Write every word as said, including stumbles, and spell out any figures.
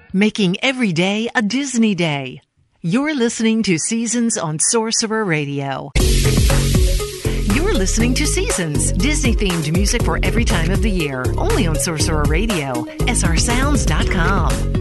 making every day a Disney day. You're listening to Seasons on Sorcerer Radio. You're listening to Seasons, Disney-themed music for every time of the year, only on Sorcerer Radio, S R sounds dot com.